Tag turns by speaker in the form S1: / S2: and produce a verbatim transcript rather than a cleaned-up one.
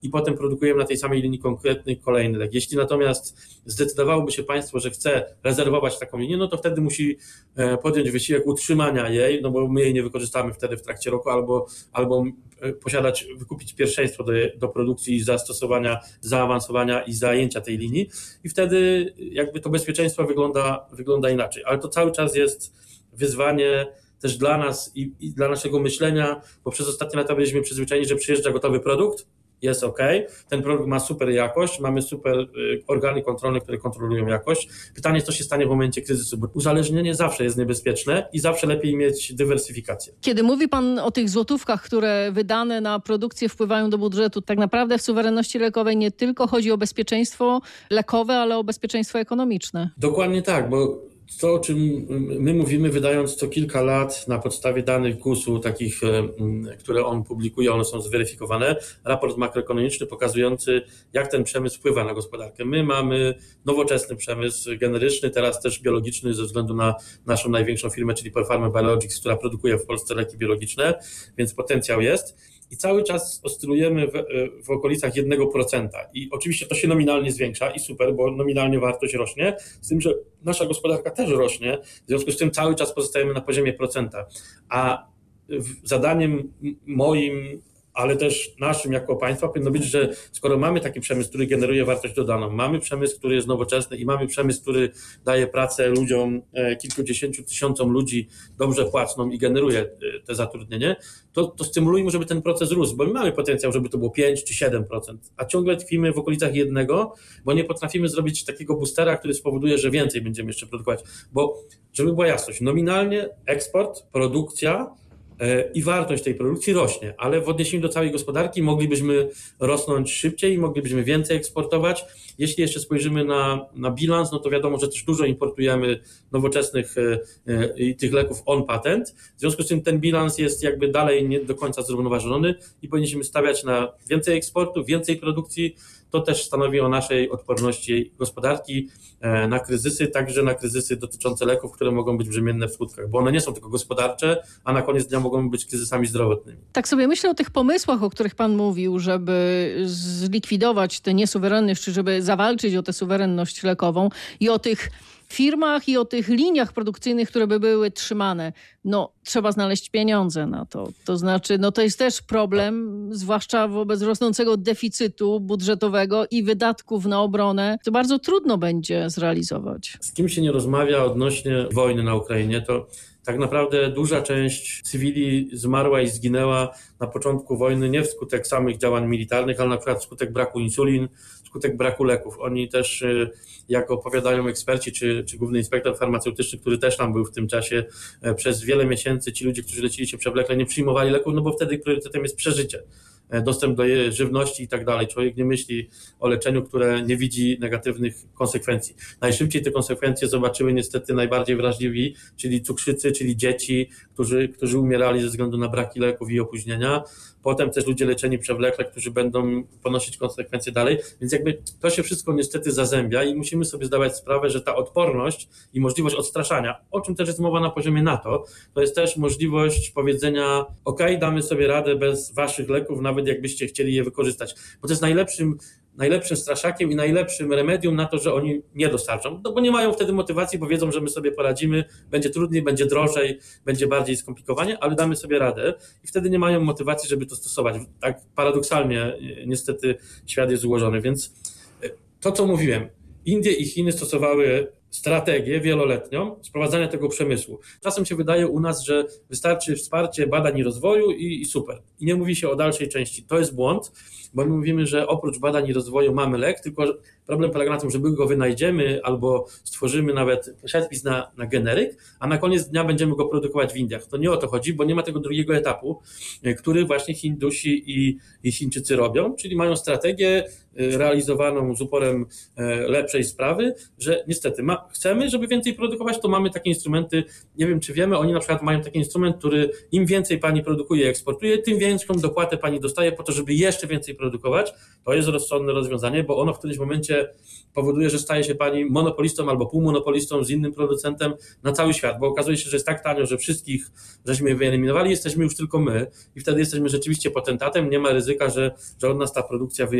S1: i potem produkujemy na tej samej linii konkretny kolejny lek. Jeśli natomiast zdecydowałoby się państwo, że chce rezerwować taką linię, no to wtedy musi podjąć wysiłek utrzymania jej, no bo my jej nie wykorzystamy wtedy w trakcie roku, albo, albo posiadać, wykupić pierwszeństwo do, do produkcji i zastosowania, zaawansowania i zajęcia tej linii i wtedy jakby to bezpieczeństwo wygląda, wygląda inaczej. Ale to cały czas jest wyzwanie też dla nas i, i dla naszego myślenia, bo przez ostatnie lata byliśmy przyzwyczajeni, że przyjeżdża gotowy produkt, jest ok, ten produkt ma super jakość, mamy super organy kontrolne, które kontrolują jakość. Pytanie, co się stanie w momencie kryzysu, bo uzależnienie zawsze jest niebezpieczne i zawsze lepiej mieć dywersyfikację.
S2: Kiedy mówi pan o tych złotówkach, które wydane na produkcję wpływają do budżetu, tak naprawdę w suwerenności lekowej nie tylko chodzi o bezpieczeństwo lekowe, ale o bezpieczeństwo ekonomiczne.
S1: Dokładnie tak, bo to, o czym my mówimy, wydając co kilka lat na podstawie danych gusu, takich, które on publikuje, one są zweryfikowane, raport makroekonomiczny pokazujący, jak ten przemysł wpływa na gospodarkę. My mamy nowoczesny przemysł generyczny, teraz też biologiczny ze względu na naszą największą firmę, czyli Polpharma Biologics, która produkuje w Polsce leki biologiczne, więc potencjał jest. I cały czas oscylujemy w, w okolicach jednego procenta. I oczywiście to się nominalnie zwiększa i super, bo nominalnie wartość rośnie, z tym, że nasza gospodarka też rośnie, w związku z tym cały czas pozostajemy na poziomie procenta. A zadaniem moim, ale też naszym jako państwa powinno być, że skoro mamy taki przemysł, który generuje wartość dodaną, mamy przemysł, który jest nowoczesny i mamy przemysł, który daje pracę ludziom, kilkudziesięciu tysiącom ludzi dobrze płacną i generuje te zatrudnienie, to, to stymulujmy, żeby ten proces rósł, bo my mamy potencjał, żeby to było pięć czy siedem procent, a ciągle tkwimy w okolicach jednego, bo nie potrafimy zrobić takiego boostera, który spowoduje, że więcej będziemy jeszcze produkować, bo żeby była jasność, nominalnie eksport, produkcja i wartość tej produkcji rośnie, ale w odniesieniu do całej gospodarki moglibyśmy rosnąć szybciej, moglibyśmy więcej eksportować. Jeśli jeszcze spojrzymy na, na bilans, no to wiadomo, że też dużo importujemy nowoczesnych i tych leków on patent. W związku z tym ten bilans jest jakby dalej nie do końca zrównoważony i powinniśmy stawiać na więcej eksportu, więcej produkcji. To też stanowi o naszej odporności gospodarki na kryzysy, także na kryzysy dotyczące leków, które mogą być brzemienne w skutkach, bo one nie są tylko gospodarcze, a na koniec dnia mogą być kryzysami zdrowotnymi.
S2: Tak sobie myślę o tych pomysłach, o których pan mówił, żeby zlikwidować tę niesuwerenność, czy żeby zawalczyć o tę suwerenność lekową i o tych firmach i o tych liniach produkcyjnych, które by były trzymane. No, trzeba znaleźć pieniądze na to. To znaczy, no to jest też problem, zwłaszcza wobec rosnącego deficytu budżetowego i wydatków na obronę. To bardzo trudno będzie zrealizować.
S1: Z kim się nie rozmawia odnośnie wojny na Ukrainie, to tak naprawdę duża część cywili zmarła i zginęła na początku wojny nie wskutek samych działań militarnych, ale na przykład wskutek braku insulin, wskutek braku leków. Oni też, jak opowiadają eksperci, czy, czy główny inspektor farmaceutyczny, który też tam był w tym czasie, przez wiele miesięcy ci ludzie, którzy lecili się przewlekle, nie przyjmowali leków, no bo wtedy priorytetem jest przeżycie, dostęp do żywności i tak dalej. Człowiek nie myśli o leczeniu, które nie widzi negatywnych konsekwencji. Najszybciej te konsekwencje zobaczyły niestety najbardziej wrażliwi, czyli cukrzycy, czyli dzieci, którzy, którzy umierali ze względu na braki leków i opóźnienia. Potem też ludzie leczeni przewlekle, którzy będą ponosić konsekwencje dalej. Więc jakby to się wszystko niestety zazębia i musimy sobie zdawać sprawę, że ta odporność i możliwość odstraszania, o czym też jest mowa na poziomie NATO, to jest też możliwość powiedzenia: ok, damy sobie radę bez waszych leków, nawet jakbyście chcieli je wykorzystać. Bo to jest najlepszym najlepszym straszakiem i najlepszym remedium na to, że oni nie dostarczą, no bo nie mają wtedy motywacji, bo wiedzą, że my sobie poradzimy, będzie trudniej, będzie drożej, będzie bardziej skomplikowanie, ale damy sobie radę i wtedy nie mają motywacji, żeby to stosować. Tak paradoksalnie niestety świat jest ułożony, więc to, co mówiłem, Indie i Chiny stosowały strategię wieloletnią sprowadzania tego przemysłu. Czasem się wydaje u nas, że wystarczy wsparcie badań i rozwoju i, i super. I nie mówi się o dalszej części. To jest błąd, bo my mówimy, że oprócz badań i rozwoju mamy lek, tylko problem polega na tym, że my go wynajdziemy albo stworzymy nawet przepis na, na generyk, a na koniec dnia będziemy go produkować w Indiach. To nie o to chodzi, bo nie ma tego drugiego etapu, który właśnie Hindusi i, i Chińczycy robią, czyli mają strategię realizowaną z uporem lepszej sprawy, że niestety ma, chcemy, żeby więcej produkować, to mamy takie instrumenty, nie wiem czy wiemy, oni na przykład mają taki instrument, który im więcej pani produkuje, eksportuje, tym większą dopłatę pani dostaje po to, żeby jeszcze więcej produkować. produkować, to jest rozsądne rozwiązanie, bo ono w którymś momencie powoduje, że staje się pani monopolistą albo półmonopolistą z innym producentem na cały świat, bo okazuje się, że jest tak tanio, że wszystkich żeśmy wyeliminowali, jesteśmy już tylko my i wtedy jesteśmy rzeczywiście potentatem, nie ma ryzyka, że, że od nas ta produkcja wyjedzie